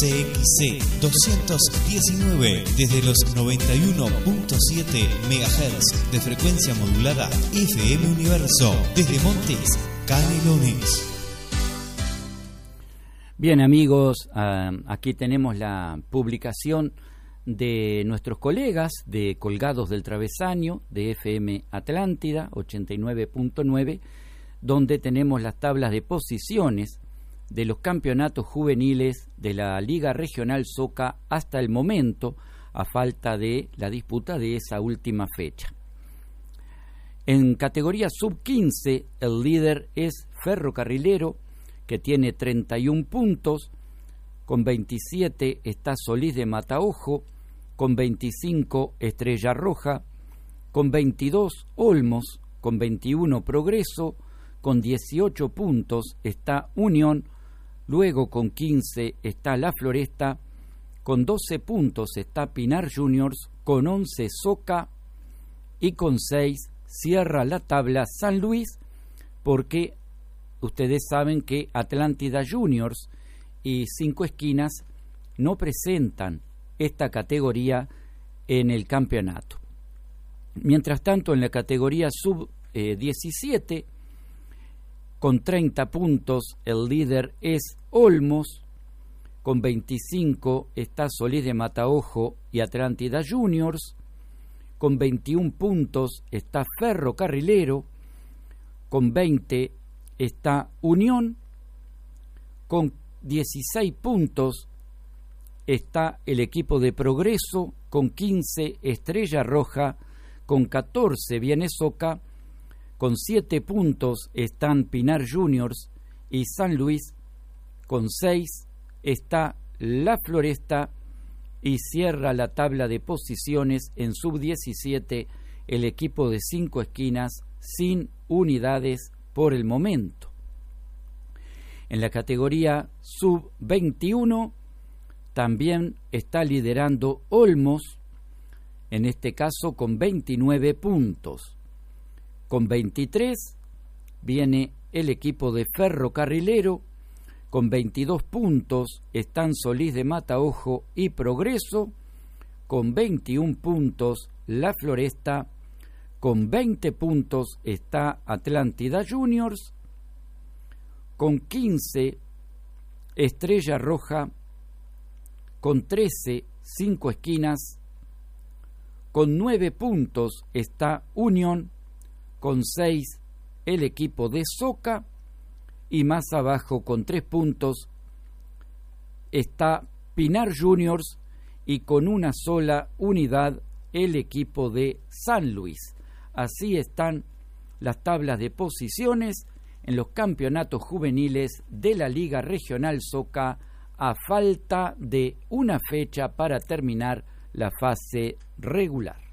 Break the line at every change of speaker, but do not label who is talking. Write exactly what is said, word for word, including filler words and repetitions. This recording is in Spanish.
T X C doscientos diecinueve desde los noventa y uno punto siete megahertz de frecuencia modulada F M Universo desde Montes, Canelones.
Bien amigos, uh, aquí tenemos la publicación de nuestros colegas de Colgados del Travesaño de F M Atlántida ochenta y nueve punto nueve, donde tenemos las tablas de posiciones de los campeonatos juveniles de la Liga Regional Soca hasta el momento, a falta de la disputa de esa última fecha. En categoría sub quince, el líder es Ferrocarrilero, que tiene treinta y un puntos, con veintisiete está Solís de Mataojo, con veinticinco Estrella Roja, con veintidós Olmos, con veintiuno Progreso, con dieciocho puntos está Unión, luego con quince está La Floresta, con doce puntos está Pinar Juniors, con once Soca y con seis cierra la tabla San Luis, porque ustedes saben que Atlántida Juniors y Cinco Esquinas no presentan esta categoría en el campeonato. Mientras tanto, en la categoría sub diecisiete, con treinta puntos, el líder es Olmos, con veinticinco está Solís de Mataojo y Atlántida Juniors, con veintiún puntos está Ferrocarrilero, con veinte está Unión, con dieciséis puntos está el equipo de Progreso, con quince Estrella Roja, con catorce viene Soca, con siete puntos están Pinar Juniors y San Luis, con seis está La Floresta y cierra la tabla de posiciones en sub diecisiete el equipo de Cinco Esquinas sin unidades por el momento. En la categoría sub veintiuno también está liderando Olmos, en este caso con veintinueve puntos. Con veintitrés viene el equipo de Ferrocarrilero, con veintidós puntos están Solís de Mataojo y Progreso, con veintiún puntos La Floresta, con veinte puntos está Atlántida Juniors, con quince Estrella Roja, con trece Cinco Esquinas, con nueve puntos está Unión, con seis el equipo de Soca y más abajo con tres puntos está Pinar Juniors y con una sola unidad el equipo de San Luis. Así están las tablas de posiciones en los campeonatos juveniles de la Liga Regional Soca a falta de una fecha para terminar la fase regular.